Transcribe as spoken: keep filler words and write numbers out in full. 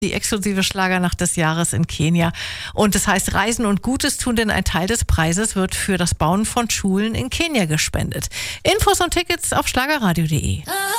Die exklusive Schlagernacht des Jahres in Kenia. Und das heißt Reisen und Gutes tun, denn ein Teil des Preises wird für das Bauen von Schulen in Kenia gespendet. Infos und Tickets auf schlagerradio punkt de.